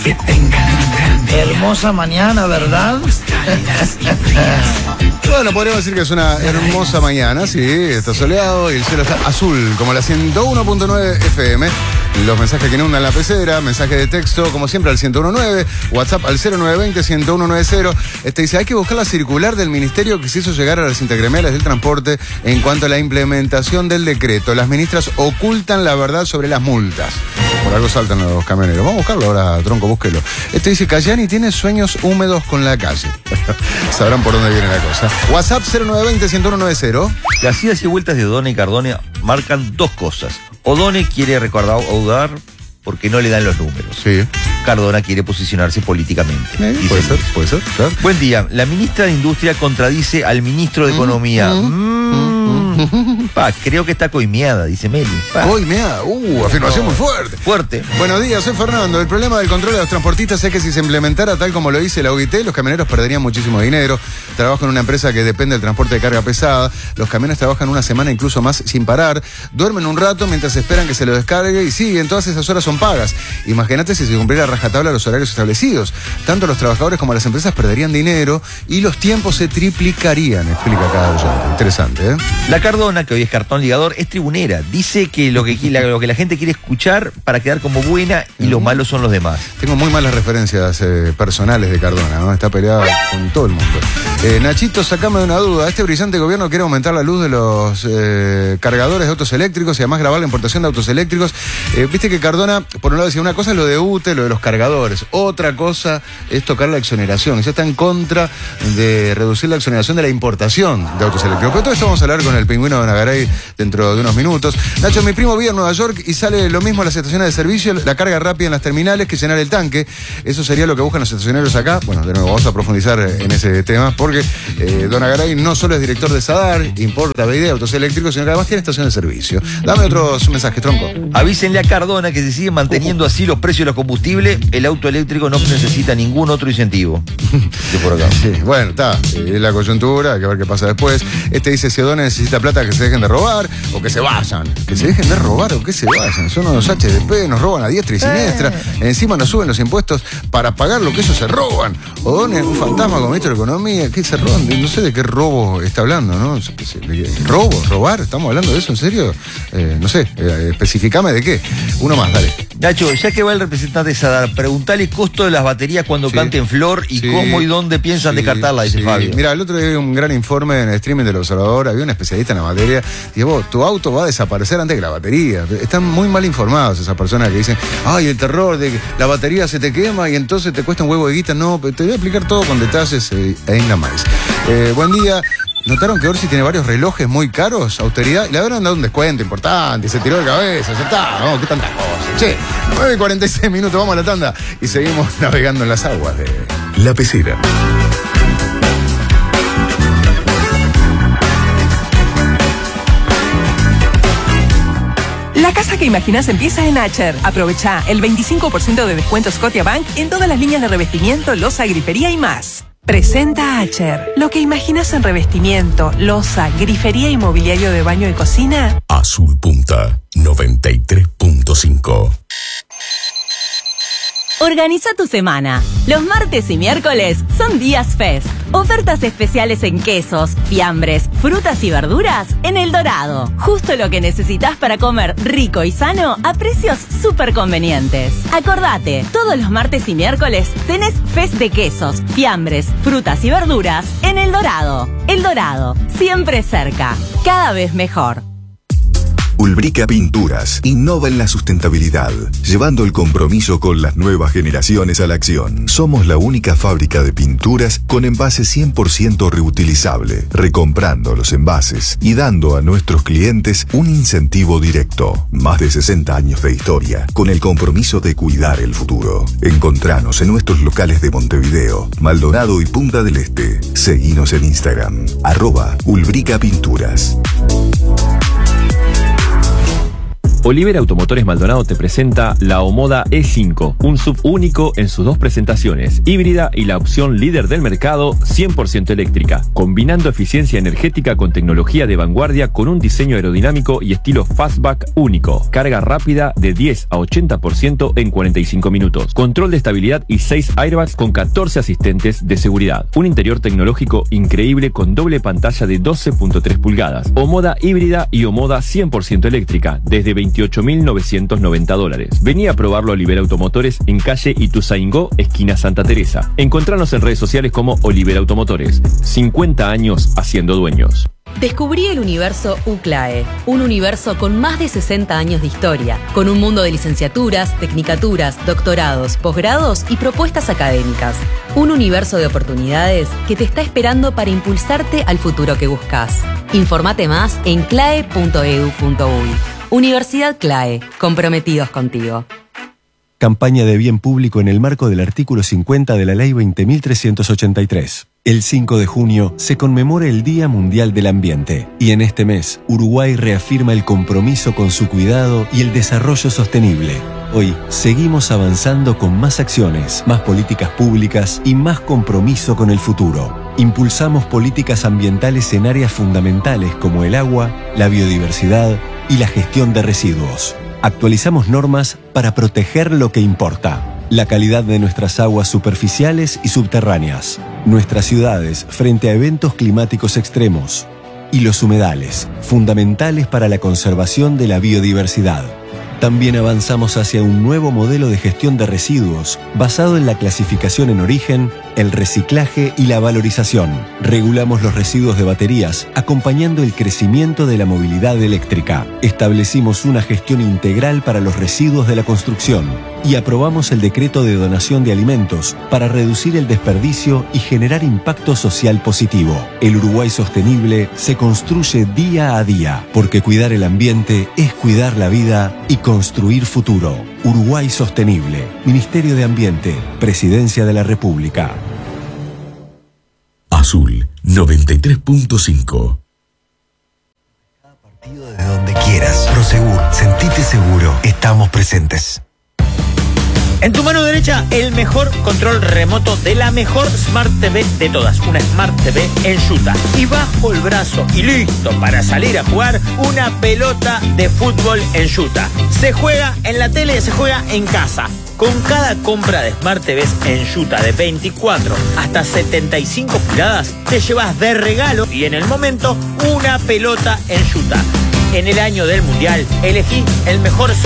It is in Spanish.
que tengan un gran día. Hermosa mañana, ¿verdad? Bueno, podríamos decir que es una hermosa mañana, sí, está soleado y el cielo está azul, como la 101.9 FM. Los mensajes que inundan la pecera, mensaje de texto, como siempre, al 101.9, WhatsApp al 0920-10190. Dice, hay que buscar la circular del ministerio que se hizo llegar a las intergremiales del transporte en cuanto a la implementación del decreto. Las ministras ocultan la verdad sobre las multas. Por algo saltan los camioneros. Vamos a buscarlo ahora, Tronco, búsquelo. Dice, Cayani tiene sueños húmedos con la calle. Sabrán por dónde viene la cosa. WhatsApp 0920-10190. Las idas y vueltas de O'Donnell y Cardona marcan dos cosas. O'Donnell quiere recaudar porque no le dan los números. Sí. Cardona quiere posicionarse políticamente. Puede ser, claro. Buen día. La ministra de Industria contradice al ministro de Economía. Creo que está coimeada, dice Meli. Coimeada, afirmación muy fuerte. Fuerte. Buenos días, soy Fernando. El problema del control de los transportistas es que si se implementara tal como lo dice la OIT, los camioneros perderían muchísimo dinero. Trabajo en una empresa que depende del transporte de carga pesada. Los camiones trabajan una semana, incluso más, sin parar. Duermen un rato mientras esperan que se lo descargue y siguen. Todas esas horas son pagas. Imagínate si se cumpliera a rajatabla los horarios establecidos. Tanto los trabajadores como las empresas perderían dinero y los tiempos se triplicarían, explica cada oyente. Interesante, ¿eh? La Cardona, que hoy es cartón ligador, es tribunera. Dice que lo que la gente quiere escuchar para quedar como buena y los malos son los demás. Tengo muy malas referencias personales de Cardona, ¿no? Está peleada con todo el mundo. Nachito, sacame de una duda. Este brillante gobierno quiere aumentar la luz de los cargadores de autos eléctricos y además grabar la importación de autos eléctricos. Viste que Cardona, por un lado, decía una cosa es lo de UTE, lo de los cargadores. Otra cosa es tocar la exoneración. Ya está en contra de reducir la exoneración de la importación de autos eléctricos. Pero todo esto vamos a hablar con el pingüino de Nagaray dentro de unos minutos. Nacho, mi primo vive en Nueva York y sale lo mismo a las estaciones de servicio, la carga rápida en las terminales que llenar el tanque. Eso sería lo que buscan los estacioneros acá. Bueno, de nuevo, vamos a profundizar en ese tema porque Don Nagaray no solo es director de SADAR, importa BD, autos eléctricos, sino que además tiene estación de servicio. Dame otros mensajes, Tronco. Avísenle a Cardona que si siguen manteniendo así los precios de los combustibles, el auto eléctrico no necesita ningún otro incentivo. De por acá. Sí, bueno, está. Es la coyuntura, hay que ver qué pasa después. Dice, si O'Donnell necesita plata, que se dejen de robar o que se vayan. Que se dejen de robar o que se vayan. Son unos HDP, nos roban a diestra y siniestra. Encima nos suben los impuestos para pagar lo que ellos se roban. O'Donnell, un fantasma como ministro de Economía. ¿Qué se roban? No sé de qué robo está hablando, ¿no? ¿Robo? ¿Robar? ¿Estamos hablando de eso en serio? No sé, especificame de qué. Uno más, dale. Nacho, ya que va el representante de SADAR, preguntale el costo de las baterías cuando cante en Flor y cómo y dónde piensan descartarla, dice Fabio. Mira, el otro día vi un gran informe en el streaming del Observador, había un especialista en la materia, y vos, tu auto va a desaparecer antes que la batería. Están muy mal informados esas personas que dicen, ay, el terror de que la batería se te quema y entonces te cuesta un huevo de guita. No, te voy a explicar todo con detalles en la más. Buen día. ¿Notaron que Orsi tiene varios relojes muy caros? Austeridad. Le habrán dado un descuento importante. Se tiró de cabeza. Ya está. No, qué tantas cosas. Che, 9:46 minutos. Vamos a la tanda. Y seguimos navegando en las aguas de La Pecera. La casa que imaginas empieza en Acher. Aprovecha el 25% de descuento Scotiabank en todas las líneas de revestimiento, loza, grifería y más. Presenta Acher. Lo que imaginas en revestimiento, loza, grifería y mobiliario de baño y cocina. Azul Punta 93.5. Organiza tu semana. Los martes y miércoles son días Fest. Ofertas especiales en quesos, fiambres, frutas y verduras en El Dorado. Justo lo que necesitas para comer rico y sano a precios súper convenientes. Acordate, todos los martes y miércoles tenés Fest de quesos, fiambres, frutas y verduras en El Dorado. El Dorado, siempre cerca, cada vez mejor. Ulbrica Pinturas innova en la sustentabilidad, llevando el compromiso con las nuevas generaciones a la acción. Somos la única fábrica de pinturas con envase 100% reutilizable, recomprando los envases y dando a nuestros clientes un incentivo directo. Más de 60 años de historia, con el compromiso de cuidar el futuro. Encontranos en nuestros locales de Montevideo, Maldonado y Punta del Este. Seguinos en Instagram, @Ulbrica Pinturas. Olivera Automotores Maldonado te presenta la Omoda E5, un SUV único en sus dos presentaciones, híbrida y la opción líder del mercado, 100% eléctrica, combinando eficiencia energética con tecnología de vanguardia con un diseño aerodinámico y estilo fastback único, carga rápida de 10 a 80% en 45 minutos, control de estabilidad y 6 airbags con 14 asistentes de seguridad, un interior tecnológico increíble con doble pantalla de 12.3 pulgadas, Omoda híbrida y Omoda 100% eléctrica, desde $28.990. Vení a probarlo a Olivera Automotores en calle Ituzaingó, esquina Santa Teresa. Encontranos en redes sociales como Olivera Automotores. 50 años haciendo dueños. Descubrí el universo UCLAE, un universo con más de 60 años de historia, con un mundo de licenciaturas, tecnicaturas, doctorados, posgrados y propuestas académicas. Un universo de oportunidades que te está esperando para impulsarte al futuro que buscas. Informate más en clae.edu.uy. Universidad CLAE, comprometidos contigo. Campaña de bien público en el marco del artículo 50 de la Ley 20.383. El 5 de junio se conmemora el Día Mundial del Ambiente y en este mes Uruguay reafirma el compromiso con su cuidado y el desarrollo sostenible. Hoy seguimos avanzando con más acciones, más políticas públicas y más compromiso con el futuro. Impulsamos políticas ambientales en áreas fundamentales como el agua, la biodiversidad y la gestión de residuos. Actualizamos normas para proteger lo que importa. La calidad de nuestras aguas superficiales y subterráneas, nuestras ciudades frente a eventos climáticos extremos y los humedales, fundamentales para la conservación de la biodiversidad. También avanzamos hacia un nuevo modelo de gestión de residuos basado en la clasificación en origen, el reciclaje y la valorización. Regulamos los residuos de baterías, acompañando el crecimiento de la movilidad eléctrica. Establecimos una gestión integral para los residuos de la construcción y aprobamos el decreto de donación de alimentos para reducir el desperdicio y generar impacto social positivo. El Uruguay sostenible se construye día a día, porque cuidar el ambiente es cuidar la vida y construir futuro. Uruguay Sostenible. Ministerio de Ambiente. Presidencia de la República. Azul 93.5. De donde quieras. Prosegur, sentite seguro. Estamos presentes. En tu mano derecha, el mejor control remoto de la mejor Smart TV de todas. Una Smart TV enchuta. Y bajo el brazo y listo para salir a jugar, una pelota de fútbol enchuta. Se juega en la tele, se juega en casa. Con cada compra de Smart TVs enchuta de 24 hasta 75 pulgadas, te llevas de regalo y en el momento una pelota enchuta. En el año del Mundial, elegí el mejor